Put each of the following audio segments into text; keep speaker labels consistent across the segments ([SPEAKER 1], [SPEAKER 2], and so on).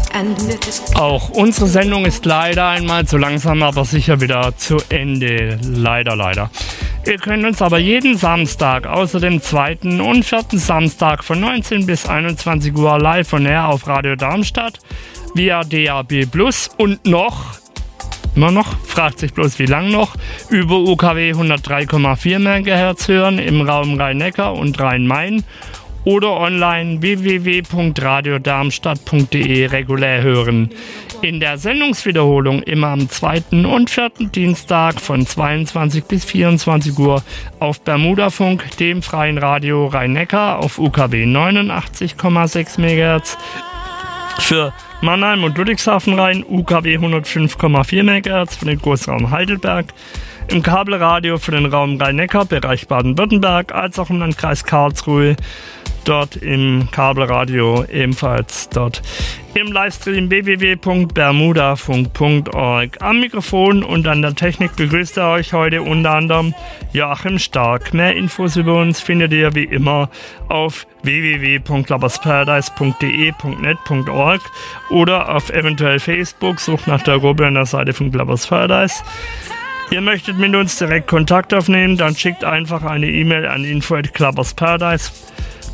[SPEAKER 1] Auch unsere Sendung ist leider einmal so langsam, aber sicher wieder zu Ende. Leider. Ihr könnt uns aber jeden Samstag, außer dem 2. und 4. Samstag von 19 bis 21 Uhr live on air auf Radio Darmstadt via DAB+ und immer noch, fragt sich bloß wie lang noch, über UKW 103,4 MHz hören im Raum Rhein-Neckar und Rhein-Main oder online www.radiodarmstadt.de regulär hören. In der Sendungswiederholung immer am 2. und 4. Dienstag von 22 bis 24 Uhr auf Bermudafunk, dem freien Radio Rhein-Neckar auf UKW 89,6 MHz. Für Mannheim und Ludwigshafen Rhein UKW 105,4 MHz für den Großraum Heidelberg. Im Kabelradio für den Raum Rhein-Neckar, Bereich Baden-Württemberg, als auch im Landkreis Karlsruhe. Dort im Kabelradio ebenfalls dort. Im Livestream www.bermudafunk.org. Am Mikrofon und an der Technik begrüßt er euch heute unter anderem Joachim Stark. Mehr Infos über uns findet ihr wie immer auf www.clubbersparadise.de.net.org oder auf eventuell Facebook. Sucht nach der Gruppe an der Seite von Clubbers Paradise. Ihr möchtet mit uns direkt Kontakt aufnehmen, dann schickt einfach eine E-Mail an info@clubbersparadise.de.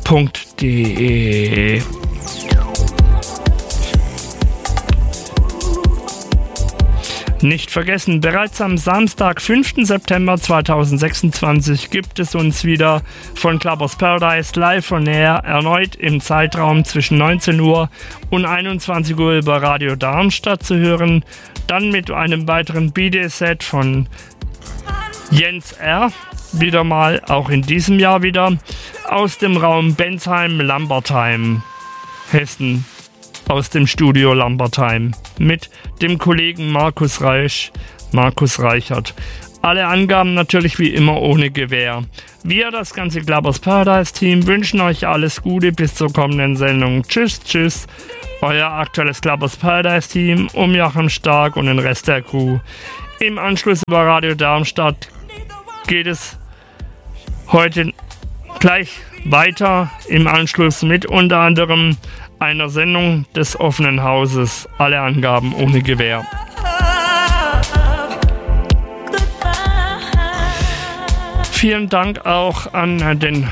[SPEAKER 1] Nicht vergessen, bereits am Samstag, 5. September 2026 gibt es uns wieder von Clubbers Paradise live on air erneut im Zeitraum zwischen 19 Uhr und 21 Uhr über Radio Darmstadt zu hören. Dann mit einem weiteren BD-Set von Jens R. Wieder mal, auch in diesem Jahr wieder, aus dem Raum Bensheim-Lambertheim, Hessen, aus dem Studio Lambertheim, mit dem Kollegen Markus Reichert. Alle Angaben natürlich wie immer ohne Gewähr. Wir, das ganze Clubbers Paradise Team, wünschen euch alles Gute bis zur kommenden Sendung. Tschüss, euer aktuelles Clubbers Paradise Team um Joachim Stark und den Rest der Crew. Im Anschluss über Radio Darmstadt geht es heute gleich weiter im Anschluss mit unter anderem einer Sendung des offenen Hauses. Alle Angaben ohne Gewähr. Vielen Dank auch an den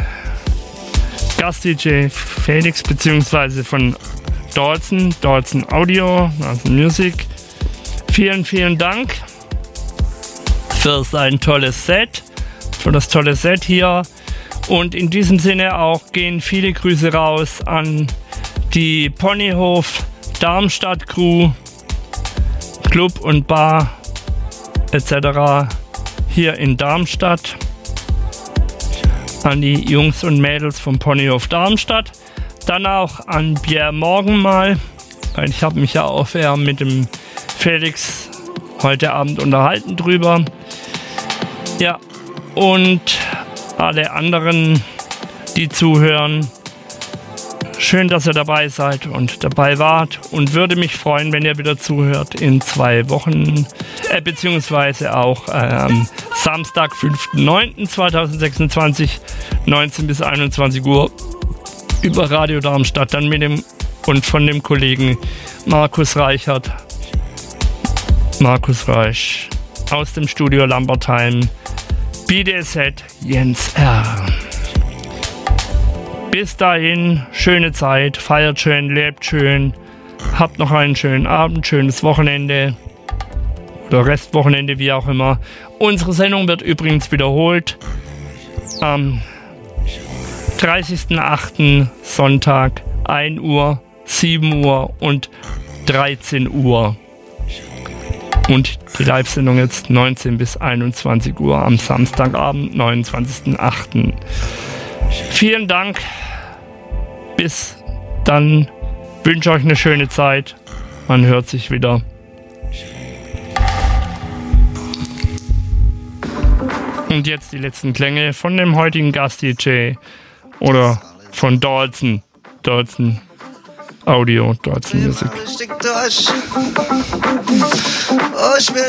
[SPEAKER 1] Gast-DJ Felix bzw. von Dalton Audio, also Music. Vielen Dank für sein tolles Set. Für das tolle Set hier. Und in diesem Sinne auch gehen viele Grüße raus an die Ponyhof Darmstadt Crew, Club und Bar etc. hier in Darmstadt. An die Jungs und Mädels vom Ponyhof Darmstadt. Dann auch an Pierre Morgan mal. Ich habe mich ja auch mit dem Felix heute Abend unterhalten drüber. Ja. Und alle anderen, die zuhören, schön, dass ihr dabei seid und dabei wart und würde mich freuen, wenn ihr wieder zuhört in 2 Wochen, beziehungsweise auch Samstag, 5.9.2026, 19 bis 21 Uhr über Radio Darmstadt, dann mit dem und von dem Kollegen Markus Reich aus dem Studio Lambertheim. BDZ Jens R. Bis dahin, schöne Zeit, feiert schön, lebt schön, habt noch einen schönen Abend, schönes Wochenende oder Restwochenende, wie auch immer. Unsere Sendung wird übrigens wiederholt am 30.08. Sonntag 1 Uhr, 7 Uhr und 13 Uhr. Und die Live-Sendung jetzt 19 bis 21 Uhr am Samstagabend, 29.08. Vielen Dank. Bis dann. Wünsche euch eine schöne Zeit. Man hört sich wieder. Und jetzt die letzten Klänge von dem heutigen Gast-DJ oder von Dalton Audio, Dalton Music.